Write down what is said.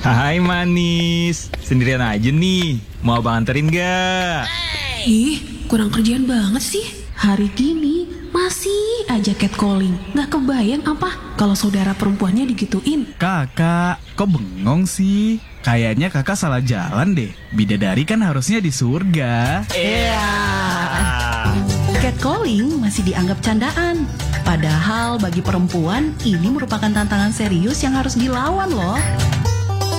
Hai manis, sendirian aja nih. Mau abang anterin gak? Ih, kurang kerjaan banget sih. Hari gini masih aja catcalling. Nggak kebayang apa kalau saudara perempuannya digituin. Kakak, kok bengong sih? Kayaknya kakak salah jalan deh. Bidadari kan harusnya di surga. Catcalling masih dianggap candaan. Padahal bagi perempuan ini merupakan tantangan serius yang harus dilawan loh.